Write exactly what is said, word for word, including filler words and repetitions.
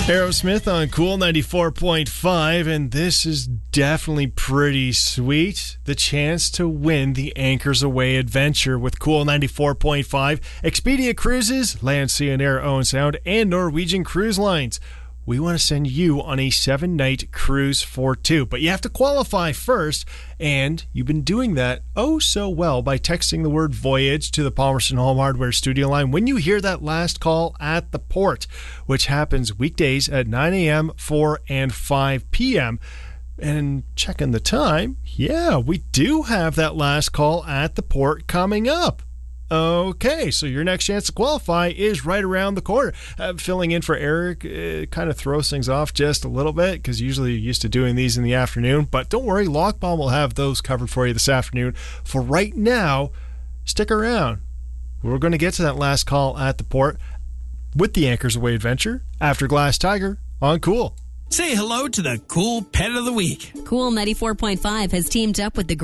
Aerosmith on Cool ninety-four point five, and this is definitely pretty sweet. The chance to win the Anchors Away adventure with Cool ninety-four point five, Expedia Cruises, Land, Sea, and Air Own Sound, and Norwegian Cruise Lines. We want to send you on a seven-night cruise for two, but you have to qualify first, and you've been doing that oh so well by texting the word Voyage to the Palmerston Home Hardware studio line when you hear that last call at the port, which happens weekdays at nine a.m., four, and five p.m. And checking the time, yeah, we do have that last call at the port coming up. Okay, so your next chance to qualify is right around the corner. Uh, filling in for Eric uh, kind of throws things off just a little bit because usually you're used to doing these in the afternoon. But don't worry, Lockbomb will have those covered for you this afternoon. For right now, stick around. We're going to get to that last call at the port with the Anchors Away adventure after Glass Tiger on Cool. Say hello to the Cool Pet of the Week. Cool ninety-four point five has teamed up with the